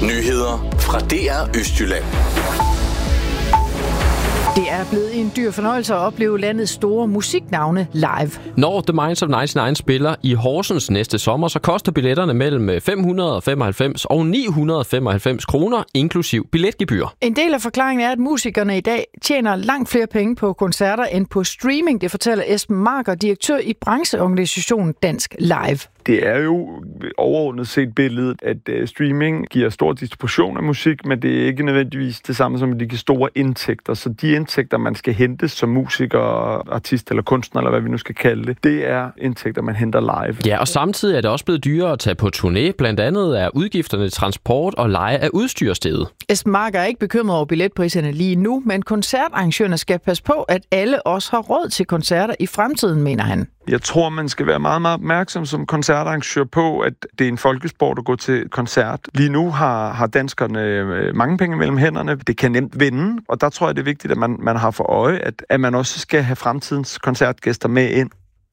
Nyheder fra DR Østjylland. Det er blevet en dyr fornøjelse at opleve landets store musiknavne live. Når The Minds of 99 spiller i Horsens næste sommer, så koster billetterne mellem 595 og 995 kroner, inklusiv billetgebyr. En del af forklaringen er, at musikerne i dag tjener langt flere penge på koncerter end på streaming. Det fortæller Esben Marker, direktør i brancheorganisationen Dansk Live. Det er jo overordnet set billedet, at streaming giver stor distribution af musik, men det er ikke nødvendigvis det samme som, at de giver store indtægter. Så de indtægter, man skal hente som musiker, artist eller kunstner, eller hvad vi nu skal kalde det, det er indtægter, man henter live. Ja, og samtidig er det også blevet dyrere at tage på turné. Blandt andet er udgifterne transport og leje af udstyr steget. Esben Marker er ikke bekymret over billetpriserne lige nu, men koncertarrangørerne skal passe på, at alle også har råd til koncerter i fremtiden, mener han. Jeg tror, man skal være meget, meget opmærksom som koncertarrangør på, at det er en folkesport at gå til koncert. Lige nu har danskerne mange penge mellem hænderne. Det kan nemt vinde, og der tror jeg, det er vigtigt, at man har for øje, at man også skal have fremtidens koncertgæster med ind.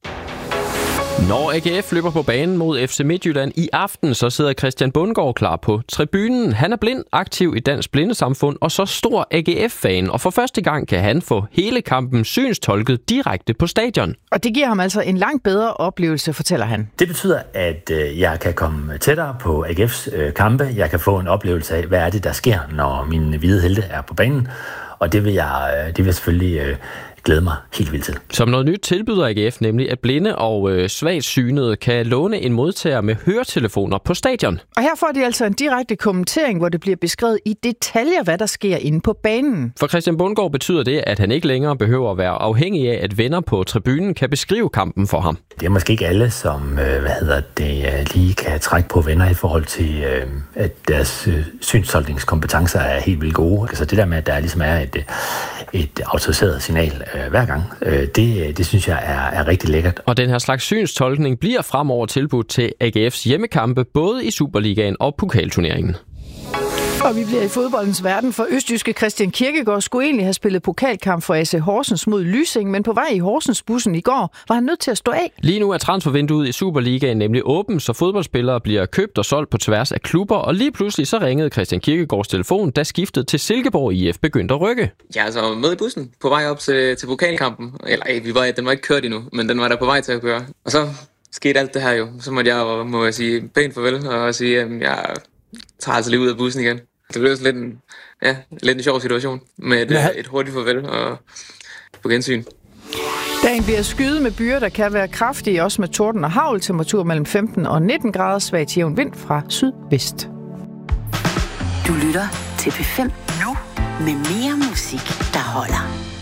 Når AGF løber på banen mod FC Midtjylland i aften, så sidder Christian Bundgaard klar på tribunen. Han er blind, aktiv i Dansk Blindesamfund og så stor AGF-fan. Og for første gang kan han få hele kampen synstolket direkte på stadion. Og det giver ham altså en langt bedre oplevelse, fortæller han. Det betyder, at jeg kan komme tættere på AGF's kampe. Jeg kan få en oplevelse af, hvad er det, der sker, når mine hvide helte er på banen. Og det vil jeg selvfølgelig glæde mig helt vildt til. Som noget nyt tilbyder AGF nemlig, at blinde og svagt synede kan låne en modtager med høretelefoner på stadion. Og her får de altså en direkte kommentering, hvor det bliver beskrevet i detaljer, hvad der sker inde på banen. For Christian Bundgaard betyder det, at han ikke længere behøver at være afhængig af, at venner på tribunen kan beskrive kampen for ham. Det er måske ikke alle, som lige kan trække på venner i forhold til, at deres synstolkningskompetencer er helt vildt gode. Altså det der med, at der ligesom er et autoriseret signal hver gang, det synes jeg er rigtig lækkert. Og den her slags synstolkning bliver fremover tilbudt til AGF's hjemmekampe, både i Superligaen og pokalturneringen. Og vi bliver i fodboldens verden, for østjyske Christian Kierkegaard skulle egentlig have spillet pokalkamp for AC Horsens mod Lysing, men på vej i Horsens-bussen i går var han nødt til at stå af. Lige nu er transfervinduet i Superligaen nemlig åben, så fodboldspillere bliver købt og solgt på tværs af klubber, og lige pludselig så ringede Christian Kierkegaards telefon, da skiftet til Silkeborg IF begyndte at rykke. Ja, altså med i bussen på vej op til pokalkampen. Eller den var ikke kørt endnu, men den var der på vej til at køre. Og så skete alt det her jo. Så måtte jeg sige pænt farvel og sige, at jeg tager altså lige ud af bussen igen. Det blev sådan lidt en sjov situation med et hurtigt farvel og på gensyn. Dagen bliver skyet med byer, der kan være kraftige, også med torden og hagl. Temperatur mellem 15 og 19 grader, svag til jævn vind fra sydvest. Du lytter til P5 nu med mere musik, der holder.